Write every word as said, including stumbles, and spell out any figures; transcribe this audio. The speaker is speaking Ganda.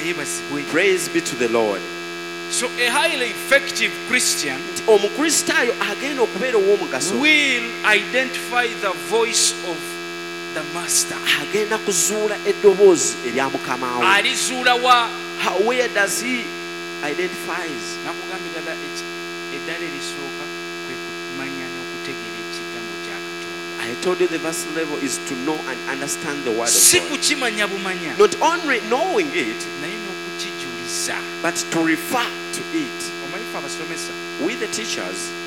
Praise be to the Lord. So a highly effective Christian omukristaayo agenda okubeera ow'omugaso will identify the voice of the master. agenda kuzuula eddoboozi erya mukama we. Alizuula wa? How- where does he identifies? Nakugambira ddala eddala erisooka kwe kumanya n'okutegeera ekigambo kya Katonda. I told you the verse level is to know and understand the word Si of God. kukimanya bumanya, Not only knowing it, naye n'okukijuliza. but to refer to it. Omanyi ffe abasomesa We the teachers,